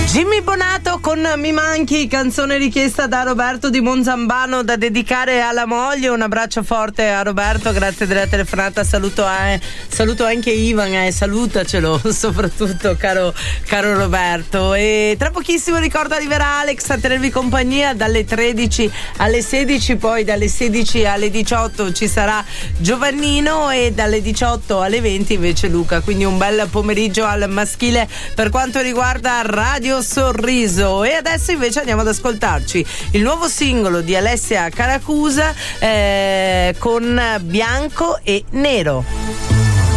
Jimmy Bonato con Mi manchi, canzone richiesta da Roberto di Monzambano da dedicare alla moglie. Un abbraccio forte a Roberto, grazie della telefonata. Saluto anche Ivan, salutacelo soprattutto, caro Roberto. E tra pochissimo, ricordo, arriverà Alex a tenervi compagnia dalle 13 alle 16, poi dalle 16 alle 18 ci sarà Giovannino e dalle 18 alle 20 invece Luca, quindi un bel pomeriggio al maschile per quanto riguarda Radio Sorriso. E adesso invece andiamo ad ascoltarci il nuovo singolo di Alessia Caracusa con Bianco e Nero.